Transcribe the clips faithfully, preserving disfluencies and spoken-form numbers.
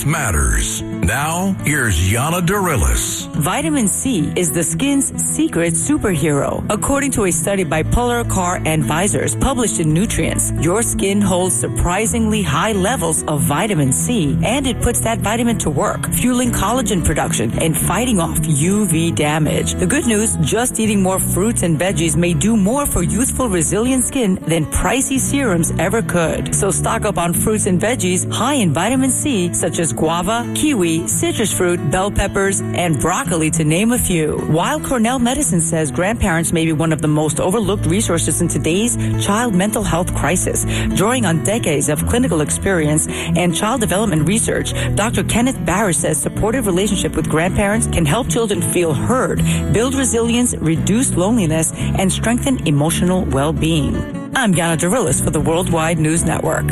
health matters. Now, here's Yana Dorillis. Vitamin C is the skin's secret superhero. According to a study by Polar Car Advisors published in Nutrients, your skin holds surprisingly high levels of vitamin C, and it puts that vitamin to work, fueling collagen production and fighting off U V damage. The good news, just eating more fruits and veggies may do more for youthful, resilient skin than pricey serums ever could. So stock up on fruits and veggies high in vitamin C, such as guava, kiwi, citrus fruit, bell peppers, and broccoli, to name a few. While Cornell Medicine says grandparents may be one of the most overlooked resources in today's child mental health crisis, drawing on decades of clinical experience and child development research, Doctor Kenneth Barris says supportive relationship with grandparents can help children feel heard, build resilience, reduce loneliness, and strengthen emotional well-being. I'm Yana Dorillis for the Worldwide News Network.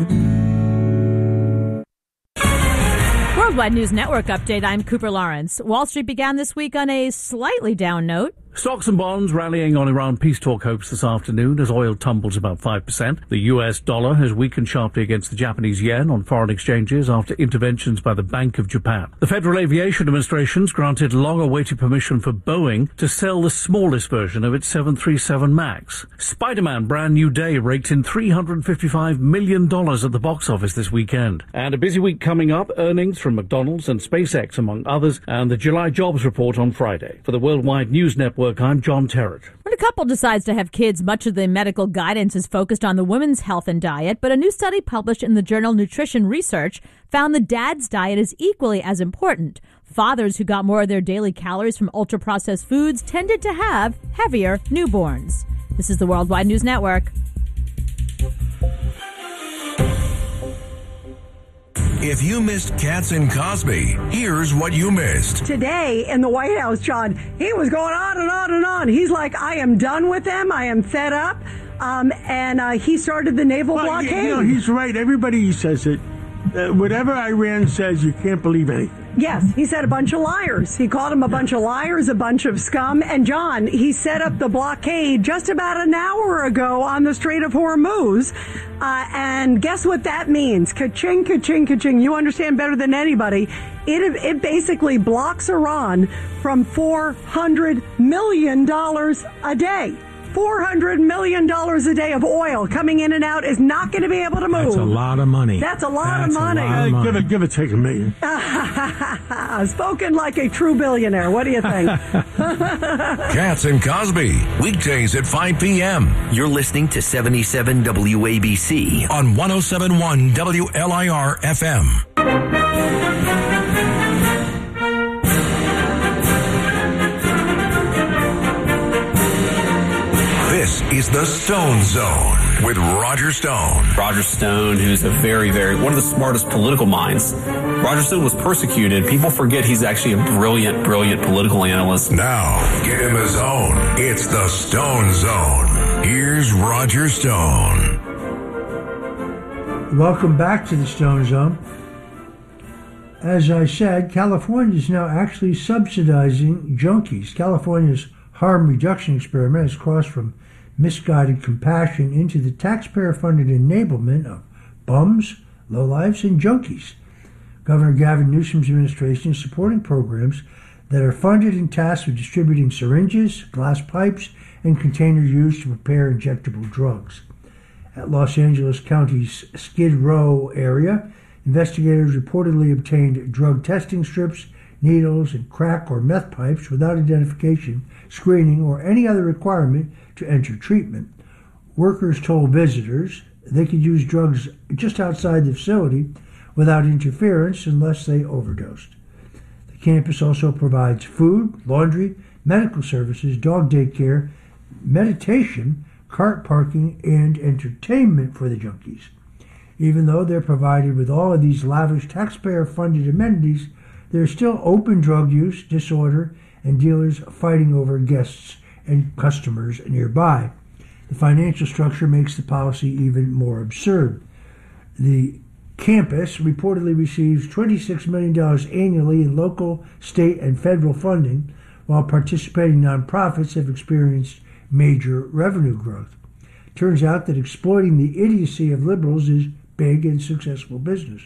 Worldwide News Network update. I'm Cooper Lawrence. Wall Street began this week on a slightly down note. Stocks and bonds rallying on Iran peace talk hopes this afternoon as oil tumbles about five percent. The U S dollar has weakened sharply against the Japanese yen on foreign exchanges after interventions by the Bank of Japan. The Federal Aviation Administration's granted long-awaited permission for Boeing to sell the smallest version of its seven thirty-seven MAX. Spider-Man Brand New Day raked in three hundred fifty-five million dollars at the box office this weekend. And a busy week coming up, earnings from McDonald's and SpaceX among others, and the July jobs report on Friday. For the Worldwide News Network, I'm John Terrett. When a couple decides to have kids, much of the medical guidance is focused on the woman's health and diet, but a new study published in the journal Nutrition Research found the dad's diet is equally as important. Fathers who got more of their daily calories from ultra-processed foods tended to have heavier newborns. This is the Worldwide News Network. If you missed Katz and Cosby, here's what you missed. Today in the White House, John, he was going on and on and on. He's like, I am done with them. I am fed up. Um, and uh, he started the naval well, blockade. You know, he's right. Everybody says it. Uh, whatever Iran says, you can't believe anything. Yes, he said a bunch of liars. He called them a bunch of liars, a bunch of scum. And John, he set up the blockade just about an hour ago on the Strait of Hormuz. Uh, and guess what that means? Ka-ching, ka-ching, ka-ching. You understand better than anybody. It, it basically blocks Iran from four hundred million dollars a day. four hundred million dollars a day of oil coming in and out is not going to be able to move. That's a lot of money. That's a lot That's of money. A lot of money. Uh, give it, give it, take a million. Spoken like a true billionaire. What do you think? Katz and Cosby, weekdays at five p.m. You're listening to seventy-seven W A B C on one oh seven point one W L I R F M. This is the Stone Zone with Roger Stone. Roger Stone, who's a very, very, one of the smartest political minds. Roger Stone was persecuted. People forget he's actually a brilliant, brilliant political analyst. Now, get in the zone. It's the Stone Zone. Here's Roger Stone. Welcome back to the Stone Zone. As I said, California is now actually subsidizing junkies. California's harm reduction experiment has crossed from misguided compassion into the taxpayer-funded enablement of bums, lowlifes, and junkies. Governor Gavin Newsom's administration is supporting programs that are funded and tasked with distributing syringes, glass pipes, and containers used to prepare injectable drugs. At Los Angeles County's Skid Row area, investigators reportedly obtained drug testing strips, needles, and crack or meth pipes without identification, screening, or any other requirement to enter treatment. Workers told visitors they could use drugs just outside the facility without interference unless they overdosed. The campus also provides food, laundry, medical services, dog daycare, meditation, cart parking, and entertainment for the junkies. Even though they're provided with all of these lavish taxpayer-funded amenities, there's still open drug use, disorder, and dealers fighting over guests and customers nearby. The financial structure makes the policy even more absurd. The campus reportedly receives twenty-six million dollars annually in local, state, and federal funding, while participating nonprofits have experienced major revenue growth. Turns out that exploiting the idiocy of liberals is big and successful business.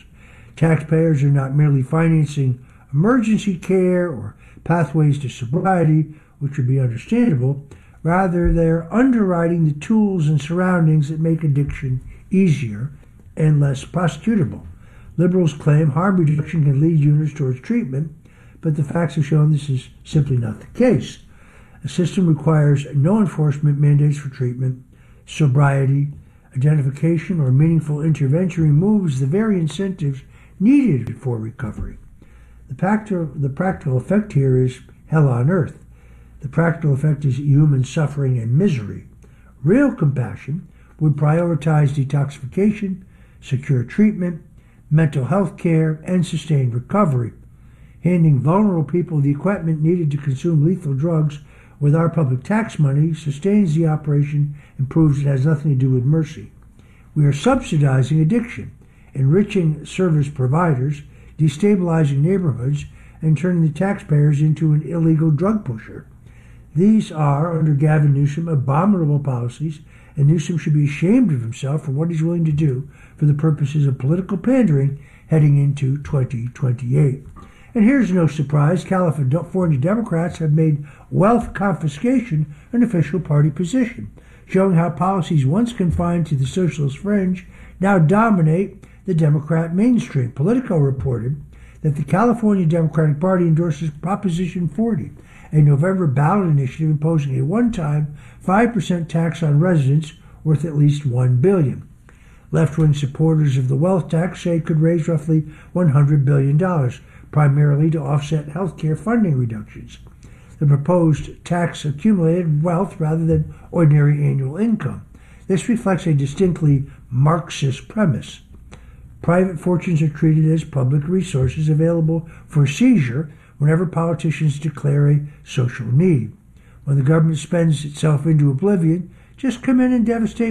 Taxpayers are not merely financing emergency care or pathways to sobriety, which would be understandable. Rather, they're underwriting the tools and surroundings that make addiction easier and less prosecutable. Liberals claim harm reduction can lead users towards treatment, but the facts have shown this is simply not the case. A system requires no enforcement mandates for treatment, sobriety, identification, or meaningful intervention removes the very incentives needed for recovery. The practical, the practical effect here is hell on earth. The practical effect is human suffering and misery. Real compassion would prioritize detoxification, secure treatment, mental health care, and sustained recovery. Handing vulnerable people the equipment needed to consume lethal drugs with our public tax money sustains the operation and proves it has nothing to do with mercy. We are subsidizing addiction, enriching service providers, destabilizing neighborhoods, and turning the taxpayers into an illegal drug pusher. These are, under Gavin Newsom, abominable policies, and Newsom should be ashamed of himself for what he's willing to do for the purposes of political pandering heading into twenty twenty-eight. And here's no surprise, California Democrats have made wealth confiscation an official party position, showing how policies once confined to the socialist fringe now dominate the Democrat mainstream. Politico reported that the California Democratic Party endorses Proposition forty, a November ballot initiative imposing a one-time five percent tax on residents worth at least one billion dollars. Left-wing supporters of the wealth tax say it could raise roughly one hundred billion dollars, primarily to offset health care funding reductions. The proposed tax accumulated wealth rather than ordinary annual income. This reflects a distinctly Marxist premise. Private fortunes are treated as public resources available for seizure whenever politicians declare a social need. When the government spends itself into oblivion, just come in and devastate